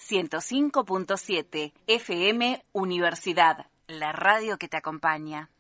105.7 FM Universidad, la radio que te acompaña.